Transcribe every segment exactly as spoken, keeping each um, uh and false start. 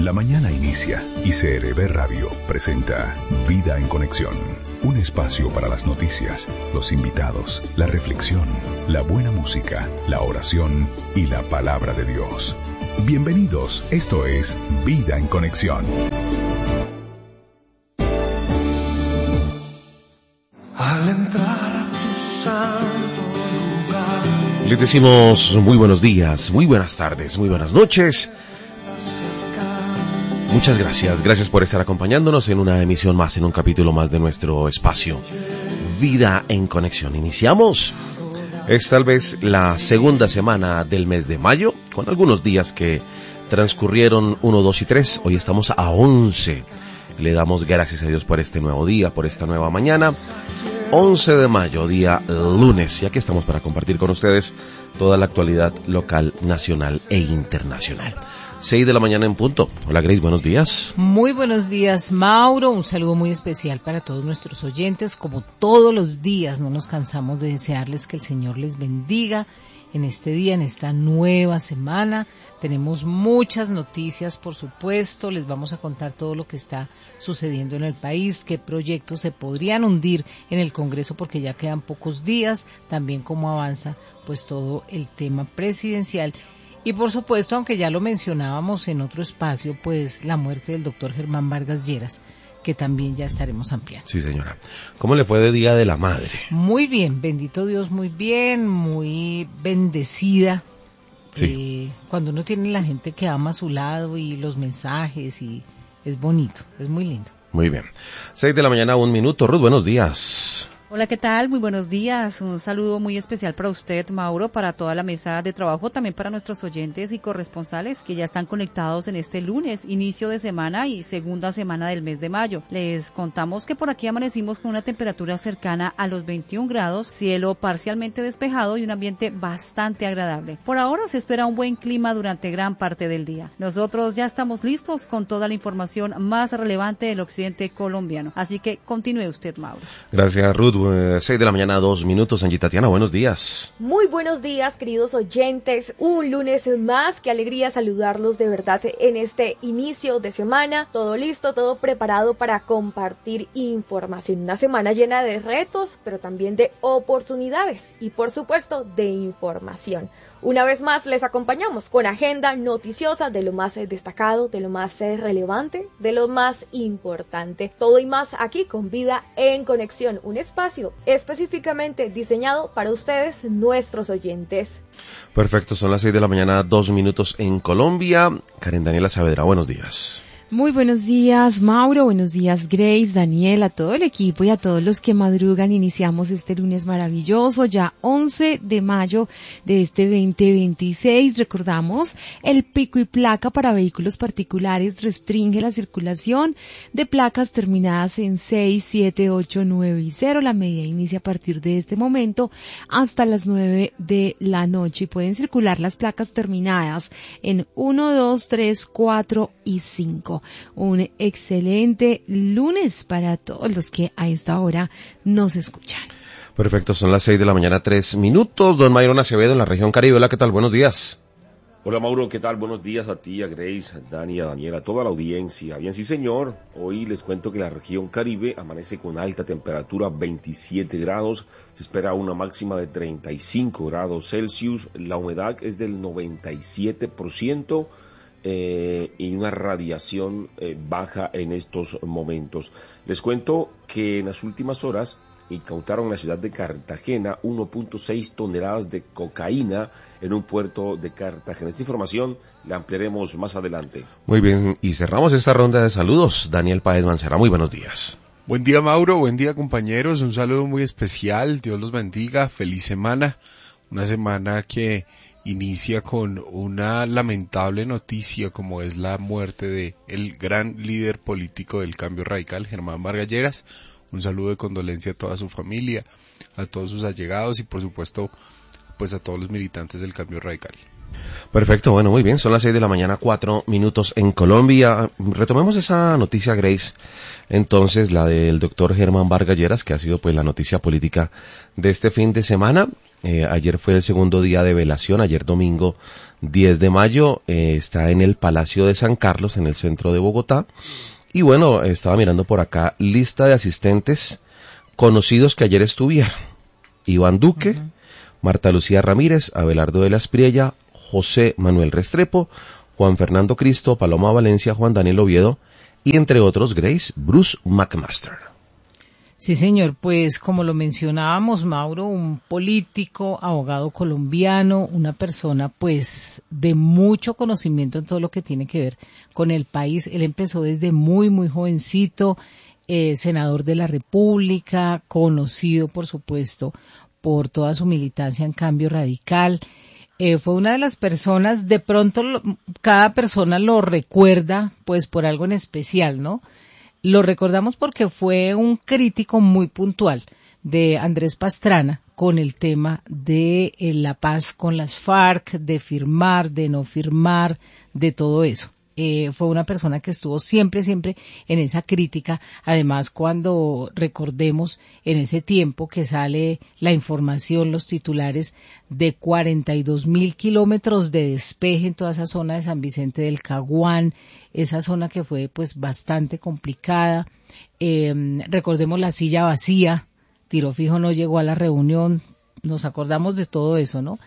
La mañana inicia y C R B Radio presenta Vida en Conexión, un espacio para las noticias, los invitados, la reflexión, la buena música, la oración y la palabra de Dios. Bienvenidos, esto es Vida en Conexión. Al entrar a tu santo lugar, les decimos muy buenos días, muy buenas tardes, muy buenas noches. Muchas gracias, gracias por estar acompañándonos en una emisión más, en un capítulo más de nuestro espacio Vida en Conexión. Iniciamos, es tal vez la segunda semana del mes de mayo, con algunos días que transcurrieron uno, dos y tres, hoy estamos a once. Le damos gracias a Dios por este nuevo día, por esta nueva mañana. once de mayo, día lunes, y aquí estamos para compartir con ustedes toda la actualidad local, nacional e internacional. seis de la mañana en punto. Hola Grace, buenos días. Muy buenos días, Mauro. Un saludo muy especial para todos nuestros oyentes. Como todos los días, no nos cansamos de desearles que el Señor les bendiga en este día, en esta nueva semana. Tenemos muchas noticias, por supuesto. Les vamos a contar todo lo que está sucediendo en el país, qué proyectos se podrían hundir en el Congreso porque ya quedan pocos días. También cómo avanza pues todo el tema presidencial. Y por supuesto, aunque ya lo mencionábamos en otro espacio, pues la muerte del doctor Germán Vargas Lleras, que también ya estaremos ampliando. Sí, señora. ¿Cómo le fue de Día de la Madre? Muy bien, bendito Dios, muy bien, muy bendecida. Sí. Eh, cuando uno tiene la gente que ama a su lado y los mensajes, y es bonito, es muy lindo. Muy bien. seis de la mañana, un minuto. Ruth, buenos días. Hola, ¿qué tal? Muy buenos días. Un saludo muy especial para usted, Mauro, para toda la mesa de trabajo, también para nuestros oyentes y corresponsales que ya están conectados en este lunes, inicio de semana y segunda semana del mes de mayo. Les contamos que por aquí amanecimos con una temperatura cercana a los veintiún grados, cielo parcialmente despejado y un ambiente bastante agradable. Por ahora se espera un buen clima durante gran parte del día. Nosotros ya estamos listos con toda la información más relevante del occidente colombiano. Así que continúe usted, Mauro. Gracias, Ruth. seis de la mañana, dos minutos. Angie Tatiana, buenos días. Muy buenos días, queridos oyentes. Un lunes más. Qué alegría saludarlos de verdad en este inicio de semana. Todo listo, todo preparado para compartir información. Una semana llena de retos, pero también de oportunidades y, por supuesto, de información. Una vez más les acompañamos con agenda noticiosa de lo más destacado, de lo más relevante, de lo más importante. Todo y más aquí con Vida en Conexión, un espacio específicamente diseñado para ustedes, nuestros oyentes. Perfecto, son las seis de la mañana, dos minutos en Colombia. Karen Daniela Saavedra, buenos días. Muy buenos días, Mauro, buenos días, Grace, Daniel, a todo el equipo y a todos los que madrugan. Iniciamos este lunes maravilloso, ya once de mayo de este veinte veintiséis. Recordamos, el pico y placa para vehículos particulares restringe la circulación de placas terminadas en seis, siete, ocho, nueve y cero. La medida inicia a partir de este momento hasta las nueve de la noche y pueden circular las placas terminadas en uno, dos, tres, cuatro y cinco. Un excelente lunes para todos los que a esta hora nos escuchan. Perfecto, son las seis de la mañana, tres minutos. Don Mayron Acevedo en la región Caribe. Hola, ¿qué tal? Buenos días. Hola, Mauro, ¿qué tal? Buenos días a ti, a Grace, a Dani, a Daniela, a toda la audiencia. Bien, sí, señor. Hoy les cuento que la región Caribe amanece con alta temperatura, veintisiete grados. Se espera una máxima de treinta y cinco grados Celsius. La humedad es del noventa y siete por ciento. Eh, y una radiación eh, baja en estos momentos. Les cuento que en las últimas horas incautaron en la ciudad de Cartagena uno punto seis toneladas de cocaína en un puerto de Cartagena. Esta información la ampliaremos más adelante. Muy bien, y cerramos esta ronda de saludos. Daniel Páez Mancera, muy buenos días. Buen día, Mauro, buen día, compañeros, un saludo muy especial, Dios los bendiga, feliz semana, una semana que inicia con una lamentable noticia como es la muerte de el gran líder político del Cambio Radical, Germán Vargas Lleras. Un saludo de condolencia a toda su familia, a todos sus allegados y por supuesto pues a todos los militantes del Cambio Radical. Perfecto, bueno, muy bien, son las seis de la mañana, cuatro minutos en Colombia. Retomemos esa noticia, Grace, entonces la del doctor Germán Vargas Lleras, que ha sido pues la noticia política de este fin de semana. Eh, ayer fue el segundo día de velación, ayer domingo diez de mayo, eh, está en el Palacio de San Carlos, en el centro de Bogotá. Y bueno, estaba mirando por acá, lista de asistentes conocidos que ayer estuvieron. Iván Duque, uh-huh. Marta Lucía Ramírez, Abelardo de la Espriella, José Manuel Restrepo, Juan Fernando Cristo, Paloma Valencia, Juan Daniel Oviedo y entre otros Grace, Bruce McMaster. Sí, señor, pues como lo mencionábamos, Mauro, un político, abogado colombiano, una persona pues de mucho conocimiento en todo lo que tiene que ver con el país. Él empezó desde muy, muy jovencito, eh, senador de la República, conocido por supuesto por toda su militancia en Cambio Radical. Eh, fue una de las personas, de pronto lo, cada persona lo recuerda pues por algo en especial, ¿no? Lo recordamos porque fue un crítico muy puntual de Andrés Pastrana con el tema de eh, la paz con las FARC, de firmar, de no firmar, de todo eso. Eh, fue una persona que estuvo siempre, siempre en esa crítica. Además, cuando recordemos en ese tiempo que sale la información, los titulares de cuarenta y dos mil kilómetros de despeje en toda esa zona de San Vicente del Caguán, esa zona que fue pues bastante complicada. Eh, recordemos la silla vacía, Tiro Fijo no llegó a la reunión, nos acordamos de todo eso, ¿no?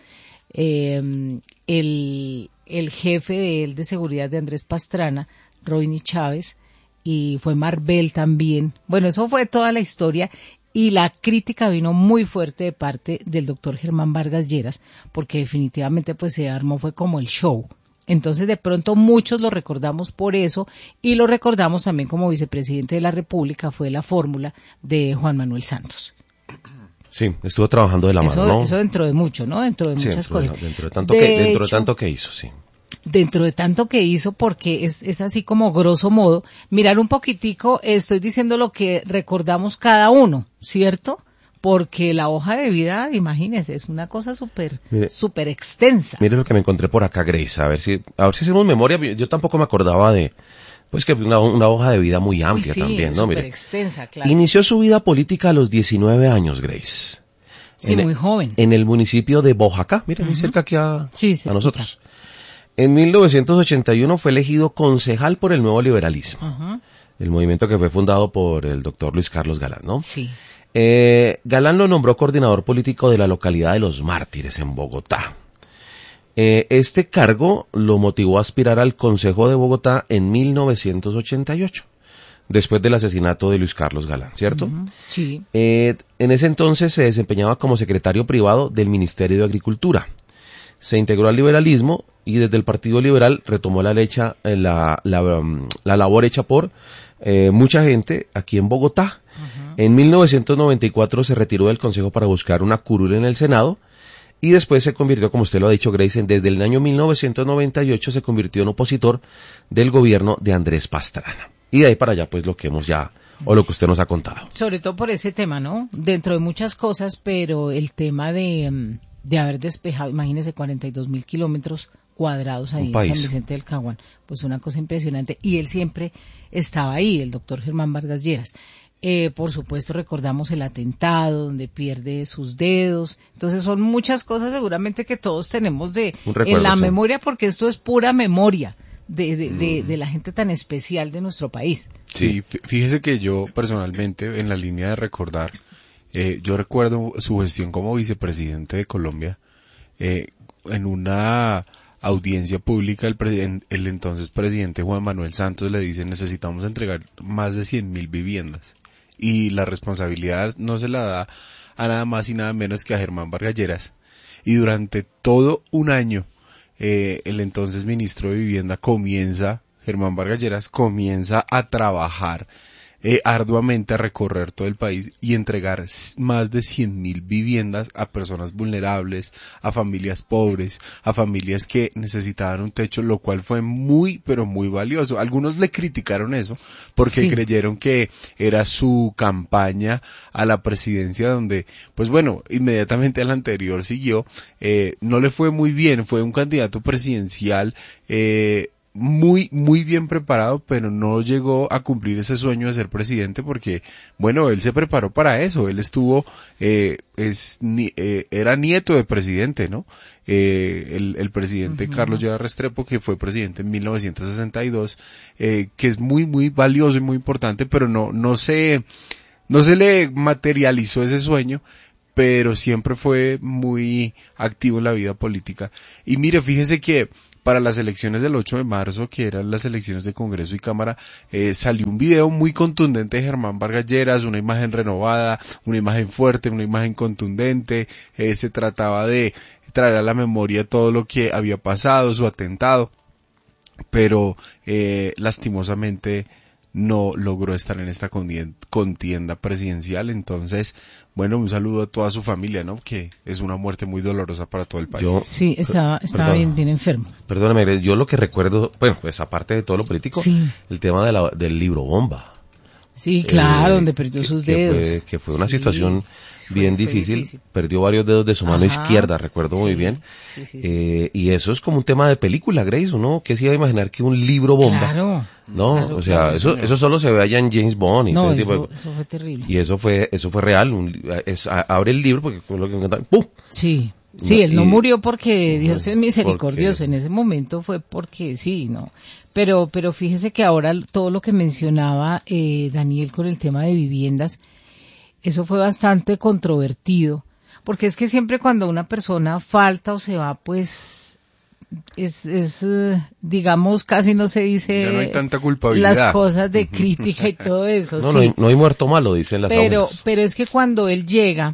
Eh, el, el jefe de él de seguridad de Andrés Pastrana, Rodney Chávez, y fue Marvel también. Bueno, eso fue toda la historia y la crítica vino muy fuerte de parte del doctor Germán Vargas Lleras, porque definitivamente pues se armó fue como el show. Entonces de pronto muchos lo recordamos por eso y lo recordamos también como vicepresidente de la República, fue la fórmula de Juan Manuel Santos. Sí, estuvo trabajando de la eso, mano, ¿no? Eso dentro de mucho, ¿no? Dentro de sí, muchas dentro cosas. De, dentro de tanto de que dentro hecho, de tanto que hizo, sí. Dentro de tanto que hizo, porque es, es así como grosso modo, mirar un poquitico, estoy diciendo lo que recordamos cada uno, ¿cierto? Porque la hoja de vida, imagínese, es una cosa súper, súper extensa. Mire lo que me encontré por acá, Grace, a ver si, a ver si hacemos memoria, yo tampoco me acordaba de, pues que una, una hoja de vida muy amplia. Uy, sí, también, ¿no? Mire, extensa, claro. Inició su vida política a los diecinueve años, Grace. Sí, en, muy joven. En el municipio de Boyacá, mire, uh-huh. muy cerca aquí a, sí, a nosotros. En mil novecientos ochenta y uno fue elegido concejal por el Nuevo Liberalismo, uh-huh. el movimiento que fue fundado por el doctor Luis Carlos Galán, ¿no? Sí. Eh, Galán lo nombró coordinador político de la localidad de Los Mártires, en Bogotá. Eh, este cargo lo motivó a aspirar al Consejo de Bogotá en mil novecientos ochenta y ocho, después del asesinato de Luis Carlos Galán, ¿cierto? Uh-huh. Sí. Eh, en ese entonces se desempeñaba como secretario privado del Ministerio de Agricultura. Se integró al liberalismo y desde el Partido Liberal retomó la, lecha, la, la, um, la labor hecha por eh, mucha gente aquí en Bogotá. Uh-huh. En mil novecientos noventa y cuatro se retiró del Consejo para buscar una curul en el Senado y después se convirtió, como usted lo ha dicho, Grace, desde el año mil novecientos noventa y ocho se convirtió en opositor del gobierno de Andrés Pastrana. Y de ahí para allá, pues lo que hemos ya, o lo que usted nos ha contado. Sobre todo por ese tema, ¿no? Dentro de muchas cosas, pero el tema de, de haber despejado, imagínese, cuarenta y dos mil kilómetros cuadrados ahí en San Vicente del Caguán, pues una cosa impresionante. Y él siempre estaba ahí, el doctor Germán Vargas Lleras. Eh, por supuesto recordamos el atentado donde pierde sus dedos, entonces son muchas cosas seguramente que todos tenemos de recuerdo, en la sí. memoria, porque esto es pura memoria de, de, mm. de, de la gente tan especial de nuestro país. Sí, fíjese que yo personalmente en la línea de recordar, eh, yo recuerdo su gestión como vicepresidente de Colombia, eh, en una audiencia pública el, pre- el entonces presidente Juan Manuel Santos le dice: necesitamos entregar más de cien mil viviendas. Y la responsabilidad no se la da a nada más y nada menos que a Germán Vargas Lleras. Y durante todo un año, eh, el entonces ministro de Vivienda comienza, Germán Vargas Lleras comienza a trabajar eh, arduamente a recorrer todo el país y entregar más de cien mil viviendas a personas vulnerables, a familias pobres, a familias que necesitaban un techo, lo cual fue muy, pero muy valioso. Algunos le criticaron eso porque sí. creyeron que era su campaña a la presidencia donde, pues bueno, inmediatamente al anterior siguió, eh, no le fue muy bien, fue un candidato presidencial, eh, muy, muy bien preparado, pero no llegó a cumplir ese sueño de ser presidente porque, bueno, él se preparó para eso, él estuvo, eh, es, ni, eh, era nieto de presidente, ¿no? Eh, el, el presidente uh-huh. Carlos Lleras Restrepo, que fue presidente en mil novecientos sesenta y dos, eh, que es muy, muy valioso y muy importante, pero no, no se, no se le materializó ese sueño, pero siempre fue muy activo en la vida política. Y mire, fíjese que para las elecciones del ocho de marzo, que eran las elecciones de Congreso y Cámara, eh, salió un video muy contundente de Germán Vargas Lleras, una imagen renovada, una imagen fuerte, una imagen contundente, eh, se trataba de traer a la memoria todo lo que había pasado, su atentado, pero eh, lastimosamente no logró estar en esta contienda presidencial. Entonces, bueno, un saludo a toda su familia, ¿no? Que es una muerte muy dolorosa para todo el país. Yo, sí, estaba, estaba bien, bien enfermo. Perdóname, yo lo que recuerdo, bueno, pues aparte de todo lo político, sí. el tema de la, del libro bomba. Sí, claro, eh, donde perdió que, sus que dedos. Fue, que fue una sí, situación fue, bien fue difícil. difícil, perdió varios dedos de su mano Ajá, izquierda, recuerdo sí, muy bien. Sí, sí, sí. Eh, y eso es como un tema de película, Grace, ¿no? ¿Qué se iba a imaginar que un libro bomba? Claro. No, claro, o sea, claro, eso, eso solo se ve allá en James Bond y no, todo eso, tipo de... eso fue terrible. Y eso fue, eso fue real. Un, es, a, abre el libro porque fue lo que me encantaba. ¡Pum! Sí. Sí, él no y, murió porque Dios es misericordioso, porque... en ese momento fue porque sí, no. Pero, pero fíjese que ahora todo lo que mencionaba eh, Daniel con el tema de viviendas, eso fue bastante controvertido, porque es que siempre cuando una persona falta o se va, pues es, es uh, digamos, casi no se dice ya no hay tanta culpabilidad. Las cosas de crítica y todo eso. No, sí. no, hay, no hay muerto malo, dicen las pero, abuelas. Pero es que cuando él llega,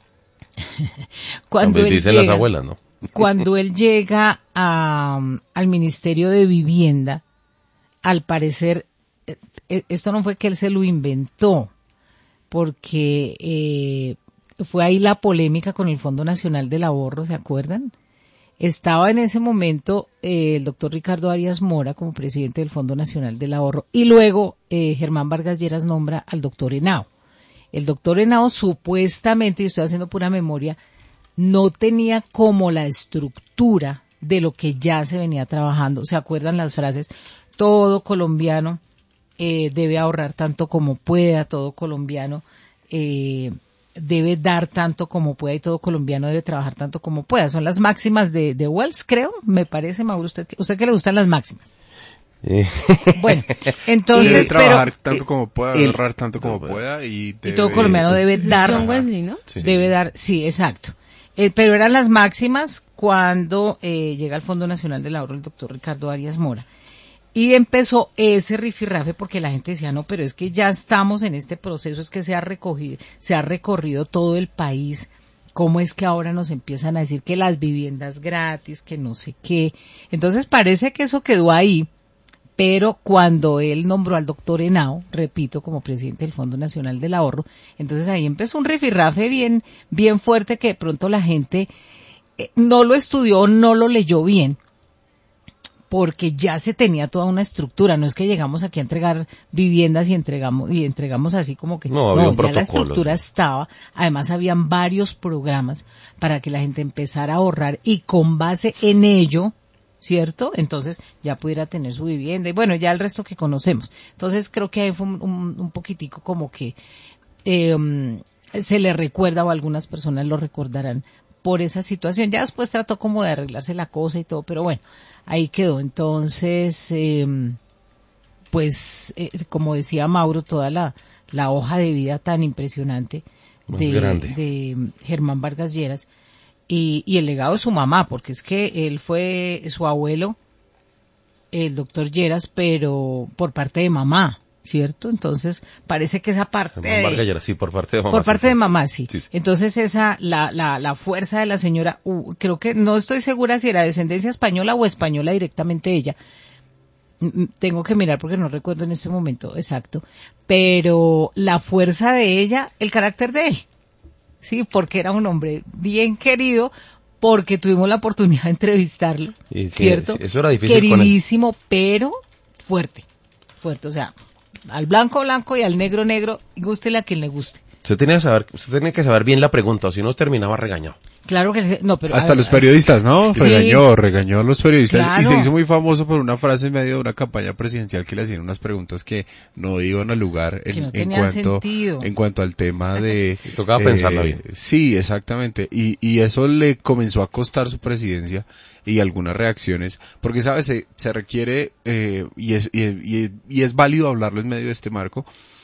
cuando él dicen llega, las abuelas, ¿no? Cuando él llega a, al Ministerio de Vivienda, al parecer, esto no fue que él se lo inventó, porque eh, fue ahí la polémica con el Fondo Nacional del Ahorro, ¿se acuerdan? Estaba en ese momento eh, el doctor Ricardo Arias Mora como presidente del Fondo Nacional del Ahorro y luego eh, Germán Vargas Lleras nombra al doctor Henao. El doctor Henao supuestamente, y estoy haciendo pura memoria, no tenía como la estructura de lo que ya se venía trabajando. ¿Se acuerdan las frases? Todo colombiano eh, debe ahorrar tanto como pueda, todo colombiano eh, debe dar tanto como pueda y todo colombiano debe trabajar tanto como pueda. Son las máximas de, de Wells, creo, me parece, Mauro, usted, usted que le gustan las máximas. Eh. Bueno, entonces, debe trabajar pero, tanto como pueda, el, ahorrar tanto como no, pueda y, debe, y todo colombiano debe dar. John Wesley, ¿no? Sí. Debe dar, sí, exacto. Eh, pero eran las máximas cuando eh, llega al Fondo Nacional del Ahorro el doctor Ricardo Arias Mora. Y empezó ese rifirrafe porque la gente decía, no, pero es que ya estamos en este proceso, es que se ha recogido, se ha recorrido todo el país. ¿Cómo es que ahora nos empiezan a decir que las viviendas gratis, que no sé qué? Entonces parece que eso quedó ahí. Pero cuando él nombró al doctor Henao, repito, como presidente del Fondo Nacional del Ahorro, entonces ahí empezó un rifirrafe bien, bien fuerte que de pronto la gente eh, no lo estudió, no lo leyó bien, porque ya se tenía toda una estructura. No es que llegamos aquí a entregar viviendas y entregamos y entregamos así como que no, había no un ya la protocolo. estructura estaba. Además habían varios programas para que la gente empezara a ahorrar y con base en ello, ¿cierto? Entonces ya pudiera tener su vivienda y bueno, ya el resto que conocemos. Entonces creo que ahí fue un, un, un poquitico como que eh, um, se le recuerda o algunas personas lo recordarán por esa situación. Ya después trató como de arreglarse la cosa y todo, pero bueno, ahí quedó. Entonces, eh, pues eh, como decía Mauro, toda la, la hoja de vida tan impresionante de, de Germán Vargas Lleras. Y, y el legado de su mamá, porque es que él fue su abuelo, el doctor Lleras, pero por parte de mamá, ¿cierto? Entonces, parece que esa parte de, Vargas Lleras, sí, por parte de mamá. Por parte sí, de mamá, sí. sí, sí. Entonces, esa, la, la, la fuerza de la señora, uh, creo que, no estoy segura si era descendencia española o española directamente ella, tengo que mirar porque no recuerdo en este momento exacto, pero la fuerza de ella, el carácter de él, sí, porque era un hombre bien querido, porque tuvimos la oportunidad de entrevistarlo, y sí, ¿cierto? Eso era difícil. Queridísimo, pero fuerte, fuerte, o sea, al blanco blanco y al negro negro, gústele a quien le guste. Usted tenía que saber, usted tenía que saber bien la pregunta, o si no terminaba regañado. Claro que no, pero hasta a, los periodistas, ¿no? Sí. Regañó, regañó a los periodistas Claro. y se hizo muy famoso por una frase en medio de una campaña presidencial que le hacían unas preguntas que no iban al lugar en, que no en tenían cuanto sentido. en cuanto al tema de Sí, tocaba pensarla bien. Sí, exactamente, y y eso le comenzó a costar su presidencia y algunas reacciones, porque sabes se, se requiere eh, y es y, y, y es válido hablarlo en medio de este marco.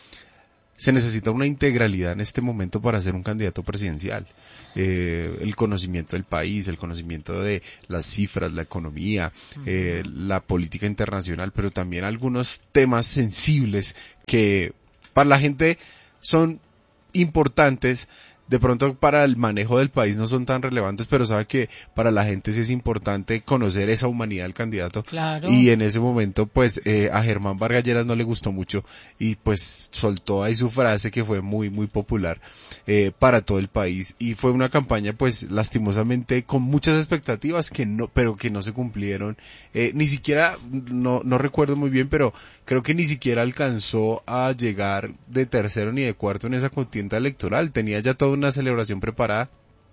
Se necesita una integralidad en este momento para ser un candidato presidencial. Eh, el conocimiento del país, el conocimiento de las cifras, la economía, eh, la política internacional, pero también algunos temas sensibles que para la gente son importantes. De pronto para el manejo del país no son tan relevantes, pero sabe que para la gente sí es importante conocer esa humanidad del candidato. Claro. Y en ese momento, pues, eh, a Germán Vargas Lleras no le gustó mucho y pues soltó ahí su frase que fue muy, muy popular eh, para todo el país. Y fue una campaña, pues, lastimosamente con muchas expectativas que no, pero que no se cumplieron. Eh, ni siquiera, no, no recuerdo muy bien, pero creo que ni siquiera alcanzó a llegar de tercero ni de cuarto en esa contienda electoral. Tenía ya todo una celebración preparada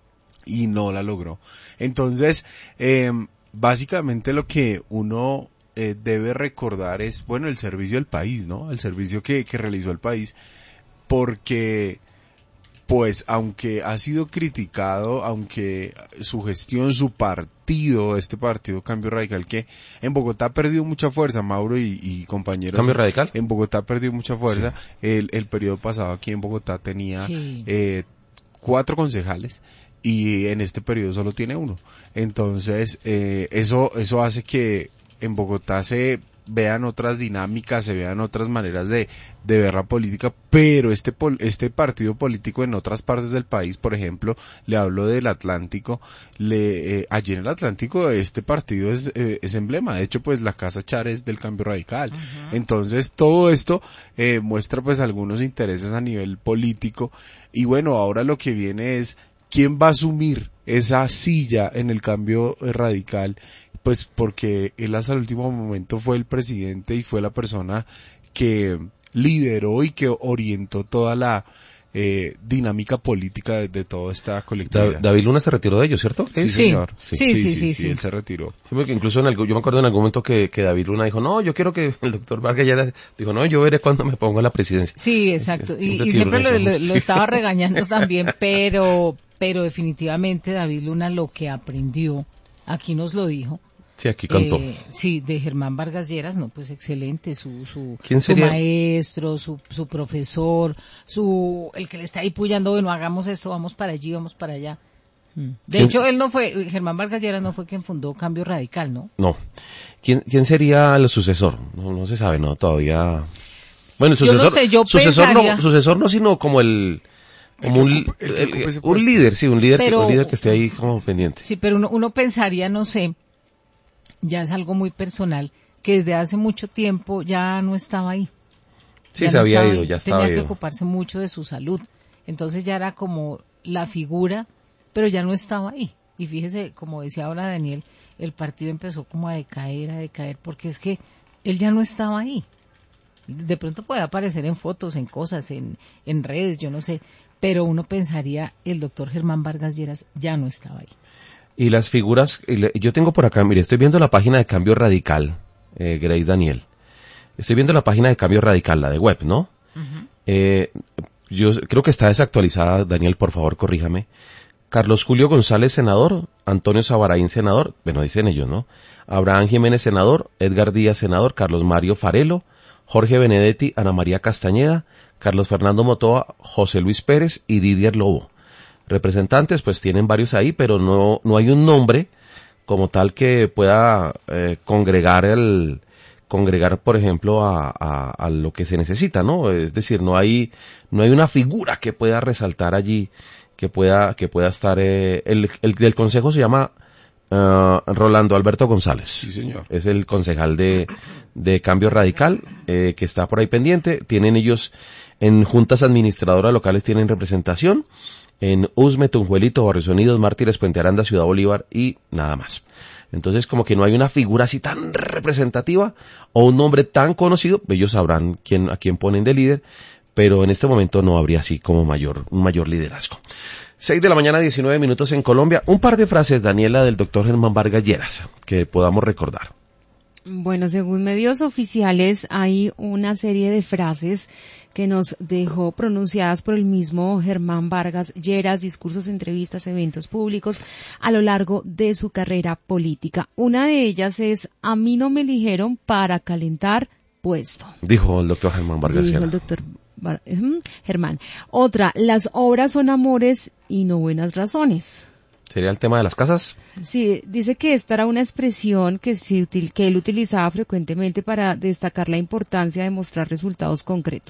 y no la logró. Entonces, eh, básicamente lo que uno eh, debe recordar es, bueno, el servicio del país, ¿no? El servicio que, que realizó el país, porque, pues, aunque ha sido criticado, aunque su gestión, su partido, este partido Cambio Radical, que en Bogotá ha perdido mucha fuerza, Mauro y, y compañeros. ¿Cambio Radical? En Bogotá ha perdido mucha fuerza. Sí. El, el periodo pasado aquí en Bogotá tenía Sí. eh, cuatro concejales y en este periodo solo tiene uno. Entonces, eh, eso, eso hace que en Bogotá se vean otras dinámicas, se vean otras maneras de, de ver la política, pero este, pol, este partido político en otras partes del país, por ejemplo, le hablo del Atlántico, le, eh, allí en el Atlántico este partido es, eh, es emblema, de hecho pues la Casa Char es del Cambio Radical. Uh-huh. Entonces todo esto eh, muestra pues algunos intereses a nivel político y bueno, ahora lo que viene es quién va a asumir esa silla en el Cambio Radical, pues porque él hasta el último momento fue el presidente y fue la persona que lideró y que orientó toda la eh, dinámica política de, de toda esta colectividad. Da, David Luna se retiró de ellos, ¿cierto? Sí, Sí. señor. Sí, sí, sí, sí, sí. Él se retiró. Sí, porque incluso en algún, yo me acuerdo en algún momento que, que David Luna dijo, no, yo quiero que el doctor Vargas Lleras, dijo, no, yo veré cuando me ponga la presidencia. Sí, exacto. Y, Siempre y siempre lo, tiene lo, razón. lo estaba regañando también, pero, pero definitivamente David Luna lo que aprendió, aquí nos lo dijo. Sí, aquí contó. Eh, sí, de Germán Vargas Lleras, no, pues excelente, su, su, ¿Quién su sería? maestro, su, su profesor, su, el que le está ahí puyando, bueno, hagamos esto, vamos para allí, vamos para allá. De ¿Quién? hecho, él no fue, Germán Vargas Lleras no fue quien fundó Cambio Radical, ¿no? No. ¿Quién, quién sería el sucesor? No, no se sabe, ¿no? Todavía. Bueno, el Yo sucesor. no sé, yo sucesor pensaría- no, sucesor no, sino como el, como El que un, ocupe- el que el- ocupe ese un puesto. líder, sí, un líder, que, Pero- un líder que esté ahí como pendiente. Sí, pero uno, uno pensaría, no sé, ya es algo muy personal, que desde hace mucho tiempo ya no estaba ahí. Sí, Ya se no había estaba ido, ahí. ya estaba Tenía ido. que ocuparse mucho de su salud. Entonces ya era como la figura, pero ya no estaba ahí. Y fíjese, como decía ahora Daniel, el partido empezó como a decaer, a decaer, porque es que él ya no estaba ahí. De pronto puede aparecer en fotos, en cosas, en, en redes, yo no sé, pero uno pensaría, el doctor Germán Vargas Lleras ya no estaba ahí. Y las figuras, y le- yo tengo por acá, mire, estoy viendo la página de Cambio Radical, eh, Grace Daniel. Estoy viendo la página de Cambio Radical, la de web, ¿no? Uh-huh. Eh, yo creo que está desactualizada, Daniel, por favor, corríjame. Carlos Julio González, senador. Antonio Sabaraín, senador. Bueno, dicen ellos, ¿no? Abraham Jiménez, senador. Edgar Díaz, senador. Carlos Mario Farelo. Jorge Benedetti, Ana María Castañeda. Carlos Fernando Motoa, José Luis Pérez y Didier Lobo. Representantes, pues tienen varios ahí, pero no, no hay un nombre como tal que pueda eh, congregar el, congregar, por ejemplo, a, a, a lo que se necesita, ¿no? Es decir, no hay, no hay una figura que pueda resaltar allí, que pueda, que pueda estar, eh, el, el del consejo se llama Uh, Rolando Alberto González. Sí, señor. Es el concejal de, de Cambio Radical, eh, que está por ahí pendiente. Tienen ellos, en juntas administradoras locales tienen representación, en Usme, Tunjuelito, Barrios Unidos, Mártires, Puente Aranda, Ciudad Bolívar y nada más. Entonces, como que no hay una figura así tan representativa o un nombre tan conocido, ellos sabrán quién, a quién ponen de líder, pero en este momento no habría así como mayor, un mayor liderazgo. Seis de la mañana, diecinueve minutos en Colombia. Un par de frases, Daniela, del doctor Germán Vargas Lleras, que podamos recordar. Bueno, según medios oficiales hay una serie de frases que nos dejó pronunciadas por el mismo Germán Vargas Lleras, discursos, entrevistas, eventos públicos a lo largo de su carrera política. Una de ellas es: a mí no me eligieron para calentar puesto. Dijo el doctor Germán Vargas Dijo Lleras. el doctor Bar- Germán. Otra: las obras son amores y no buenas razones. ¿Sería el tema de las casas? Sí, dice que esta era una expresión que, se util, que él utilizaba frecuentemente para destacar la importancia de mostrar resultados concretos.